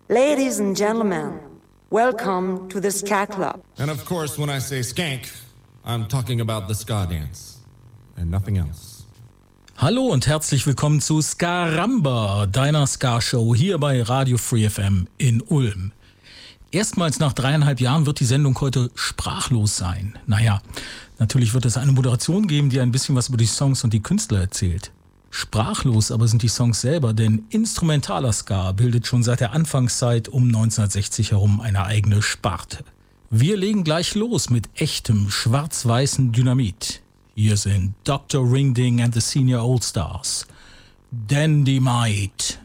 Ladies and gentlemen, welcome to the Ska Club. And of course, when I say skank, I'm talking about the ska dance and nothing else. Hallo und herzlich willkommen zu Skaramba, deiner Ska-Show hier bei Radio Free FM in Ulm. Erstmals nach 3,5 Jahren wird die Sendung heute sprachlos sein. Naja, natürlich wird es eine Moderation geben, die ein bisschen was über die Songs und die Künstler erzählt. Sprachlos aber sind die Songs selber, denn instrumentaler Ska bildet schon seit der Anfangszeit um 1960 herum eine eigene Sparte. Wir legen gleich los mit echtem schwarz-weißen Dynamit. Hier sind Dr. Ringding and the Senior All Stars. Dandymite.